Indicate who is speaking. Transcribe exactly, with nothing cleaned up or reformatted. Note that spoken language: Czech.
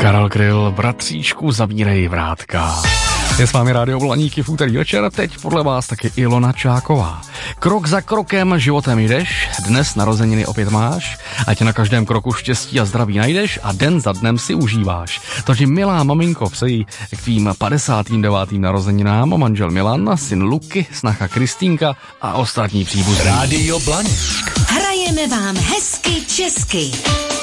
Speaker 1: Karel Kryl, bratříčku, zavírej vrátka. Je s vámi Rádio Blaníky v úterý večer, teď podle vás taky Ilona Čáková. Krok za krokem životem jdeš, dnes narozeniny opět máš, ať na každém kroku štěstí a zdraví najdeš a den za dnem si užíváš. Takže milá maminko, přeji k tvým padesátým devátým narozeninám manžel Milan, syn Luky, snacha Kristýnka a ostatní příbuzní.
Speaker 2: Rádio Blaník.
Speaker 3: Hrajeme vám hezky česky.